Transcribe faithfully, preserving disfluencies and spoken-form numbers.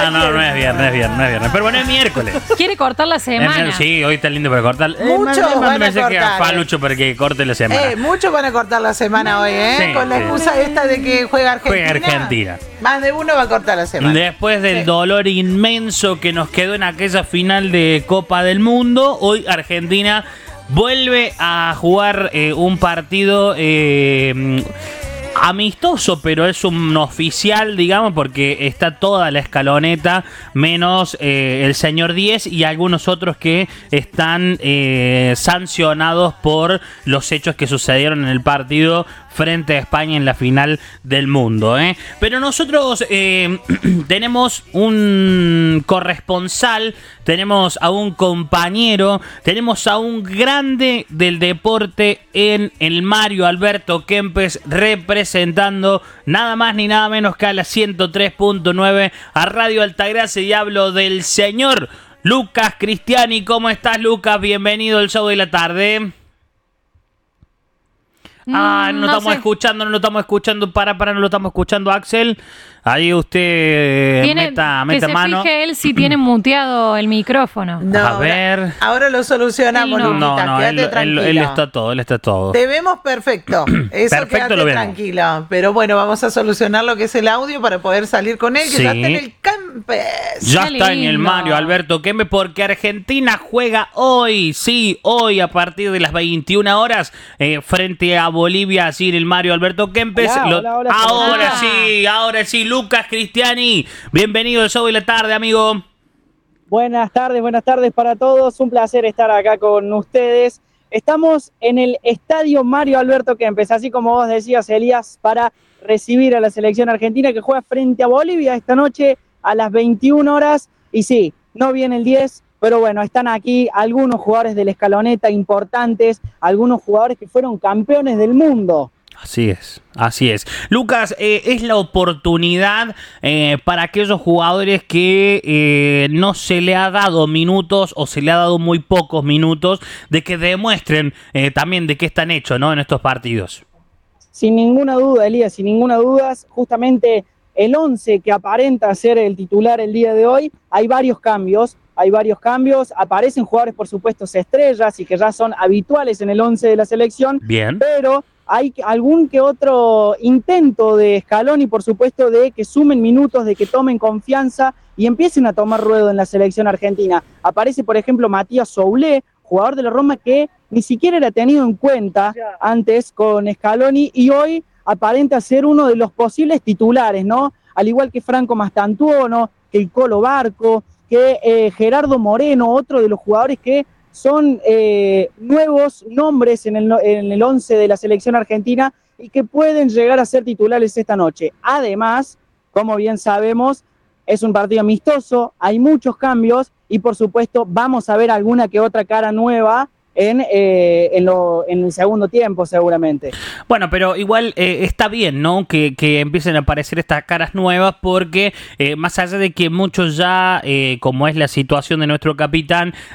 No, no, no es viernes, es viernes, no es viernes. Pero bueno, es miércoles. Quiere cortar la semana. Es, sí, hoy está lindo para cortar. Muchos eh, van a mensaje cortar. a Falucho para que corte la semana. Eh, muchos van a cortar la semana hoy, ¿eh? Sí, Con la sí. excusa esta de que juega Argentina. Juega Argentina. Más de uno va a cortar la semana. Después del Sí. dolor inmenso que nos quedó en aquella final de Copa del Mundo, hoy Argentina vuelve a jugar eh, un partido eh, amistoso, pero es un oficial, digamos, porque está toda la escaloneta, menos eh, el señor diez y algunos otros que están eh, sancionados por los hechos que sucedieron en el partido frente a España en la final del mundo, ¿eh? Pero nosotros eh, tenemos un corresponsal, tenemos a un compañero, tenemos a un grande del deporte en el Mario Alberto Kempes, representando nada más ni nada menos que a la ciento tres punto nueve a Radio Altagracia, y hablo del señor Lucas Cristiani. ¿Cómo estás, Lucas? Bienvenido al show de la tarde. Ah, no, Mm, lo no estamos sé. escuchando, no lo estamos escuchando, para, para, no lo estamos escuchando, Axel. Ahí usted Tiene- meta, que meta se mano. fije él si tiene muteado el micrófono. No, A ahora- ver. Ahora lo solucionamos, Él no. Luquita, No, no, quédate él, él, tranquilo. él está todo, él está todo. Te vemos perfecto. Eso, Perfecto, quédate lo vemos. tranquilo. Pero bueno, vamos a solucionar lo que es el audio para poder salir con él, que Sí. ya está en el Campes. Ya Qué está en el lindo. Mario Alberto Kempes, porque Argentina juega hoy, sí, hoy a partir de las veintiuna horas eh, frente a Bolivia, así en el Mario Alberto Kempes. Hola, Lo- hola, hola, ahora hola. sí, ahora sí, Lucas Cristiani, bienvenido al show de la tarde, amigo. Buenas tardes, buenas tardes para todos. Un placer estar acá con ustedes. Estamos en el Estadio Mario Alberto Kempes, así como vos decías, Elías, para recibir a la selección argentina que juega frente a Bolivia esta noche a las veintiuna horas. Y sí, no viene el diez, pero bueno, están aquí algunos jugadores de la escaloneta importantes, algunos jugadores que fueron campeones del mundo. Así es, así es. Lucas, eh, es la oportunidad eh, para aquellos jugadores que eh, no se le ha dado minutos o se le ha dado muy pocos minutos, de que demuestren eh, también de qué están hechos, ¿no?, en estos partidos. Sin ninguna duda, Elías, sin ninguna duda, justamente el once que aparenta ser el titular el día de hoy, hay varios cambios, hay varios cambios, aparecen jugadores, por supuesto, estrellas y que ya son habituales en el once de la selección, Bien. pero hay algún que otro intento de Scaloni, por supuesto, de que sumen minutos, de que tomen confianza y empiecen a tomar ruedo en la selección argentina. Aparece, por ejemplo, Matías Soulé, jugador de la Roma que ni siquiera era tenido en cuenta antes con Scaloni y hoy aparenta ser uno de los posibles titulares, ¿no? Al igual que Franco Mastantuono, que el Colo Barco, que eh, Gerardo Moreno, otro de los jugadores que son eh, nuevos nombres en el, en el once de la selección argentina y que pueden llegar a ser titulares esta noche. Además, como bien sabemos, es un partido amistoso, hay muchos cambios y por supuesto vamos a ver alguna que otra cara nueva en, eh, en, lo, en el segundo tiempo seguramente. Bueno, pero igual eh, está bien, ¿no?, que, que empiecen a aparecer estas caras nuevas, porque eh, más allá de que muchos ya, eh, como es la situación de nuestro capitán,